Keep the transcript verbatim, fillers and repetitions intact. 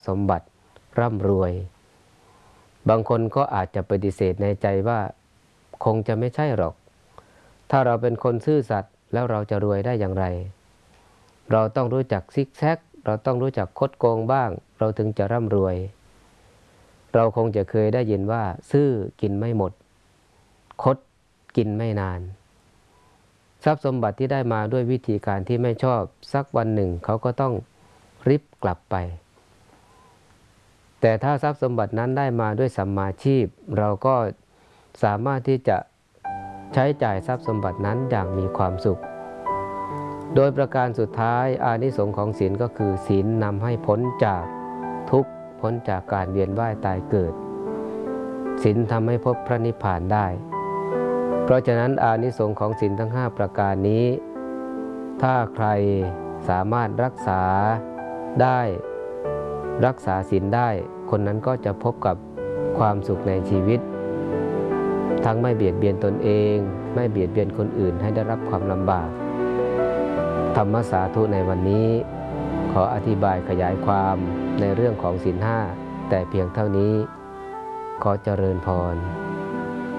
สมบัติร่ำรวยบางคนก็อาจจะปฏิเสธในใจว่าคงจะไม่ใช่หรอกถ้าเราเป็นคนซื่อสัตย์แล้วเราจะรวยได้อย่างไรเราต้องรู้จักซิกแซกเราต้องรู้จักคดโกงบ้างเราถึงจะร่ำรวยเราคงจะเคยได้ยินว่าซื่อกินไม่หมดคดกินไม่นานทรัพย์สมบัติที่ได้มาด้วยวิธีการที่ไม่ชอบสักวันหนึ่งเขาก็ต้องริบกลับไปแต่ถ้าทรัพย์สมบัตินั้นได้มาด้วยสัมมาชีพเราก็สามารถที่จะใช้จ่ายทรัพย์สมบัตินั้นอย่างมีความสุขโดยประการสุดท้ายอานิสงส์ของศีลก็คือศีลนำให้พ้นจากทุกข์พ้นจากการเวียนว่ายตายเกิดศีลทำให้พบพระนิพพานได้เพราะฉะนั้นอานิสงส์ของศีลทั้งห้าประการนี้ถ้าใครสามารถรักษาได้รักษาศีลได้คนนั้นก็จะพบกับความสุขในชีวิตทั้งไม่เบียดเบียนตนเองไม่เบียดเบียนคนอื่นให้ได้รับความลำบากธรรมสาธุในวันนี้ขออธิบายขยายความในเรื่องของศีลห้าแต่เพียงเท่านี้ขอเจริญพร